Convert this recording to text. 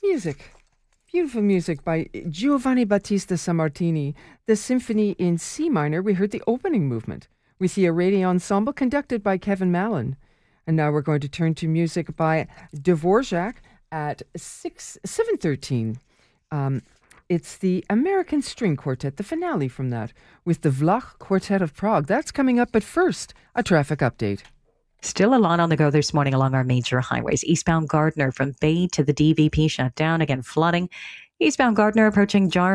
Music. Beautiful music by Giovanni Battista Sammartini. The symphony in C minor, we heard the opening movement with the Arredi Ensemble conducted by Kevin Mallon. And now we're going to turn to music by Dvorak at 7:13. It's the American String Quartet, the finale from that, with the Vlach Quartet of Prague. That's coming up, but first, a traffic update. Still a lot on the go this morning along our major highways. Eastbound Gardner from Bay to the DVP shut down. Again, flooding. Eastbound Gardner approaching Jar